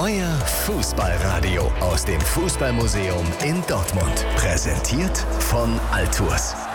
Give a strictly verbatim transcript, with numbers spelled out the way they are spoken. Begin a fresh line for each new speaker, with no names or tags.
neue Fußballradio aus dem Fußballmuseum in Dortmund. Präsentiert von Altours.